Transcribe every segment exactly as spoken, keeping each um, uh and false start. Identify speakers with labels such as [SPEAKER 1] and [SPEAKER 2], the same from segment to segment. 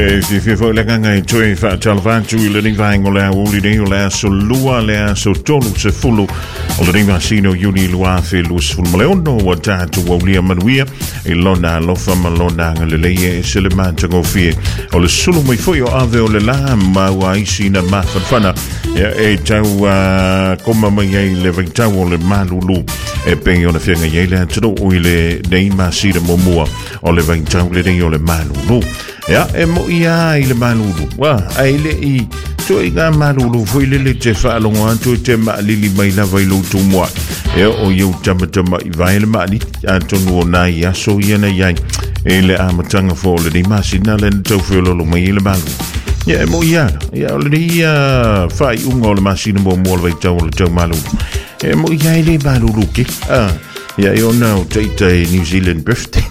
[SPEAKER 1] si fi fo le ganga i tui fa talvantu i le niva ingo lea uli ni o lea so lua lea so tolu se fulu o le niva sino yuni lua fe lus fulu maleono wa tatu wa ulia manuia i lona lofa malona ngale leie e se le mantango fie o le sulu mai foi o ave o le la ma wa isi na mafafana ya e tau uh, koma mai ei le vaitau o le malulu e pe o le fianga yei lea tano o i le neima sira momua o le vaitau le nei o le malulu ya e mo ia i le malulu wa ai le i to i ga malulu foi le le te fa longo anto te ma lili mai la vai lo tu mo e o eu tama tama i vai le mali anto no na ia so ia na ia e le amatanga fo le di masina le to fo lo mai le malu ya e mo ia ya le ia fai un o le masina mo mo le tau le tau malu e mo ia le malulu ke ah ya yo no te te New Zealand birthday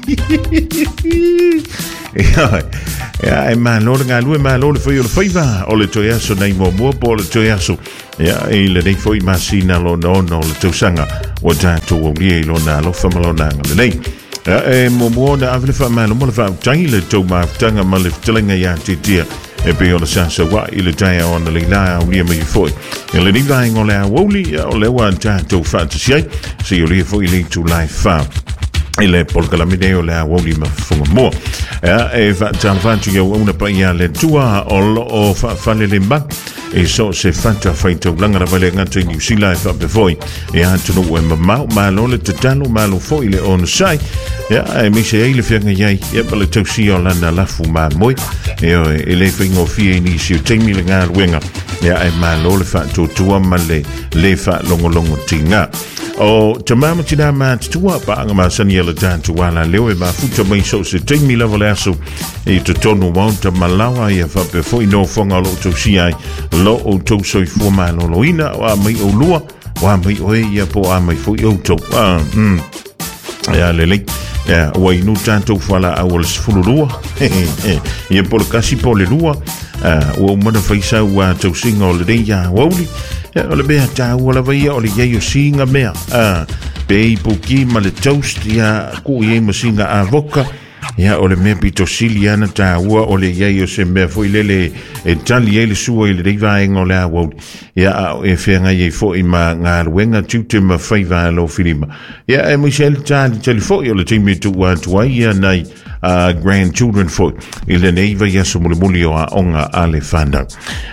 [SPEAKER 1] ja ja e malo nga lu e malo le foi o faiva o le toia so nei mo mo po le toia so ja e le nei foi masina lo no no le tosanga o ta to o li lo na lo famalo na le nei ja e mo mo na avle fa malo mo le fa tangi le to ma tanga ma le telinga ya ti tia e pe o le sansa wa i le taia o na le la o li me foi e le ni vai ngole a woli o le wa ta to fantasy se o li foi link to life fa ile polka la mideo le woli ma funga mo ja e va tanvantu yo una pa ia le tua o o fa fa le limba e so se fanta faito langa la vale ngata New Zealand fa be foi e anto no e ma ma lo le tatano ma lo foi le on sai ja e mi se ile fianga yai e le tosi o lana la fu ma moi e e le fingo fie ni si te mi le ngal wenga ja e ma lo le fa to tua ma le le fa longo longo tinga o tamama tina ma tua pa nga ma sani ele tantu wala leo e ma futa mai so se te mi level aso e to tonu monta malawa ia fa pe foi no fonga lo to si ai lo o to so i fu ma lo loina wa mai o lua wa mai o ia po a mai foi o to ah mm ya lele ya wa inu tanto fala a wol sfulua e por kasi po le lua o mana faisa wa to singo le ya woli ya o le bea ta wala vai o le ye singa mea ah pe poki ma le toast ya ku ye masinga avoka ya o le me pito siliana ta wa o le ye se me foi lele e tali ele suo ile dei vai ngole a wo ya e fenga ye fo i ma nga wenga tute ma fai va lo filima ya e Michel tali tali fo yo le timi tu wa tu ya nai Uh, grandchildren fo ile neiva ya so muli muli o onga ale fanda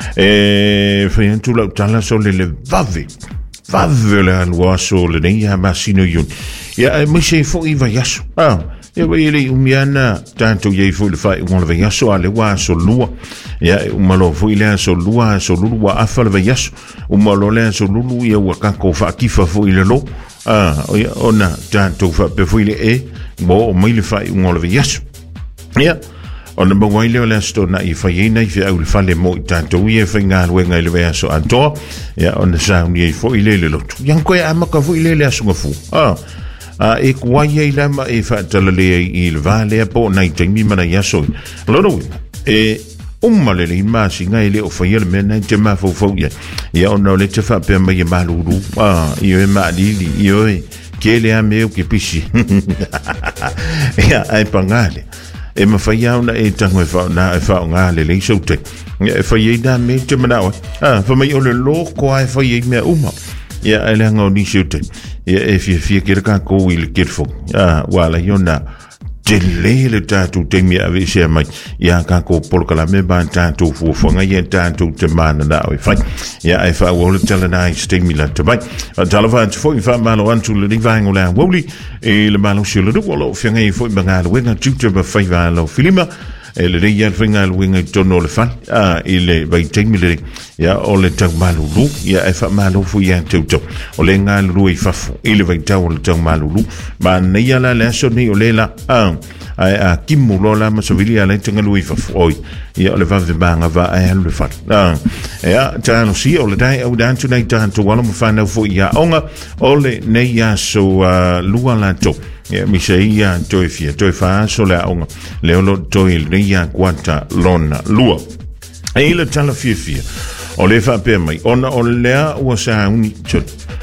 [SPEAKER 1] e fentu la tala so le vave vave le alwa so le neia masino yun ya e mi se fo iva yaso ah e wa ile umiana tanto ye fo le fai un le yaso ale wa so lua ya un malo fo ile so lua so lua afa le yaso un malo le so lulu ya wa ka ko fa kifa fo ile lo ah ona tanto fa pe fo ile e mo mai le fai un ole yaso ya ona mo wai le sto na i fai nei fi au le fale mo tanto ie fai nga le nga le yaso anto ya ona sa ni fo ile le lot yang ko ya maka fo ile le aso fu ah a e kwa ye la ma e fa tala le i le vale po na i temi mana yaso lo no e umma le ma singa ile o fai le mena te ma fo fo ya ya ona le te fa pe ma ye malulu ah io e ma li io e che le a meu che pisci ya ai pangale e ma fai una e tango fa na e fa ngale le sote e fai da me te mana ah fa mai o le loko ai fai me uma ya ele ngo ni sote ya e fi fi ke ka ko wil kirfo ah wala yona le le tatu te mi ave se mai ya ka ko por kala me ban tatu fu fo nga ye tatu te mana na o fa ya ai fa wo le tele na ste mi la te bai tala fa fo fa malo antu le ding va ngola woli e le malo se le wo fi nga fo banga le wenga tu te ba fa va lo filima e le ya finga le wenga tono le fa ah ile vai te mi le ya o le tau malo lu ya e fa malo fu ya tu tu o le nga lu i fa fu ile vai tau le tau malo lu ba ne ya la le so ni o le la ah ai a kimulo la ma sovilia le tenga lu i fa fu oi ya le va banga va ai le fa ah ya ta no si o le dai o dan tu nei tanto wala mo fa na fu ya onga o le ne ya so lu la to ya mi sei ya to fia to fa so la onga le lo to il ria quanta lona lua e le tala fia fia o le fa pe mai ona o le o sa uni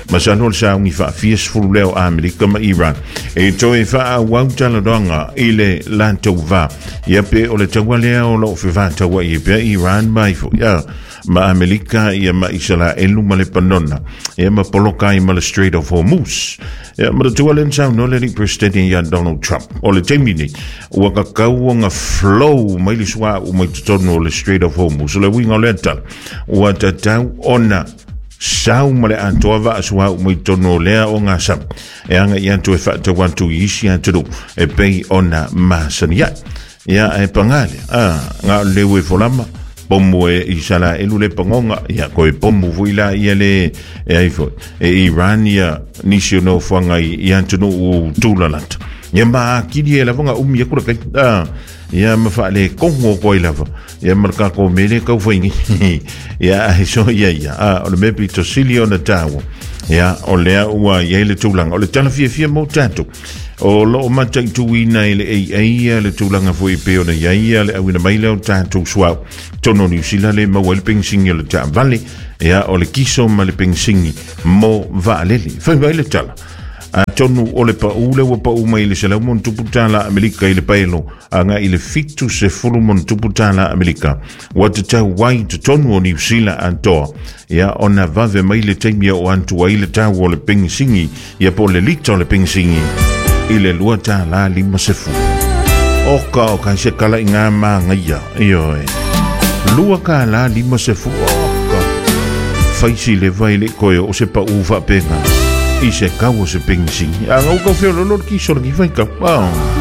[SPEAKER 1] ma sa no sa ngi fa fies fu leo Amerika ma Iran e to e fa wa tala donga ile lanto va ia pe o le tawale o lo fe va tawa i pe Iran mai fu ya ma Amerika ia ma Israel ma le panona ia ma poloka i ma le Strait of Hormuz ia ma tu alen sa no le president ia Donald Trump o le temini wa ka kaunga flow mai le swa o mai tono le Strait of Hormuz le winga le tal wa ta tau ona sau male antoa va aswa o mai tono lea o nga sam e anga ia tu e fa te wantu isi atu e pei ona masania ia e pangale ah nga lewe folama pomo e isala elu le pangonga ia ko e pomo vuila ia le e aifo e Iran ia nisio no fanga i atu no u tulalat ia ma kidi e lavonga umi e kura kai ah ia ma fa le kongo ko i lava ia marka ko mele ka ufaingi ia e so ia ia ah o le mepi to silio na tawo ia o lea ua ia le tūlanga o le tala fia fia mo tātou o lo o mata i tuina i le ei eia le tūlanga fo i peo na iaia le awina maile o tātou suau tono ni usila le maua le pengsingi o le taa vale ia o le kiso ma le pengsingi mo vaaleli fai mai le tala a tonu o le pa ule wa pa uma i le sela mon tuputala Amerika i le paelo anga i le fitu se fulu mon tuputala Amerika wa te tau wai te tonu o New Zealand antoa ia ona vave mai le taimia o antu wa i le tau o le pengsingi ia po le lita o le pengsingi i le lua ta la lima se fu oka o ka se kala inga ma ngaia iyo e lua ka la lima se fu oka faisi le vai le koe o se pa uva penga i se kawo se pengsingi a ngau kau feo lolo ki sora ki vai ka